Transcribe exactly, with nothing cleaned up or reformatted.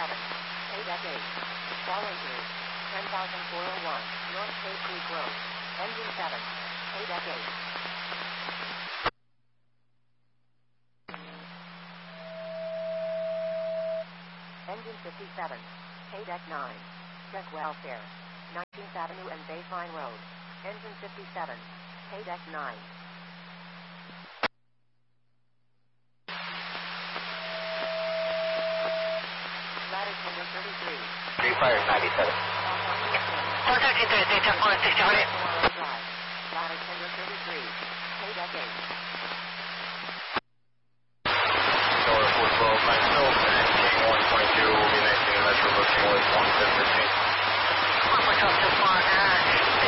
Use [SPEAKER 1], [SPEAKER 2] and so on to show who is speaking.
[SPEAKER 1] seven. Paydeck eight. Follow through. ten thousand four oh one. North Cave Creek Road. Engine seven. Paydeck eight. Engine fifty-seven. Paydeck nine. Check welfare. nineteenth Avenue and Baseline Road. Engine fifty-seven. Paydeck nine. Ladder tender thirty-three.
[SPEAKER 2] three fires ninety-seven.
[SPEAKER 3] one thirty-three, they took one sixty-one.
[SPEAKER 1] Ladder tender thirty-three. Paydeck eight.
[SPEAKER 2] Door four twelve nine Phil, King one twenty-two will be making a metro booking with one seven fifteen.
[SPEAKER 3] one four twelve to one, uh,